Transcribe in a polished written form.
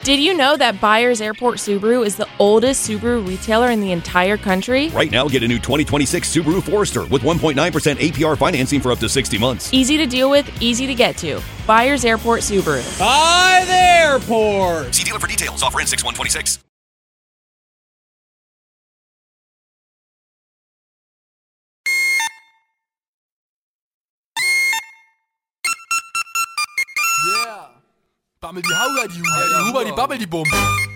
Did you know that Byers Airport Subaru is the oldest Subaru retailer in the entire country? Right now, get a new 2026 Subaru Forester with 1.9% APR financing for up to 60 months. Easy to deal with, easy to get to. Byers Airport Subaru. By the airport. See dealer for details. Offer in 6/126. Yeah. Bammel die Hauer, die Huber, die Huber, die Babbel, die Bum.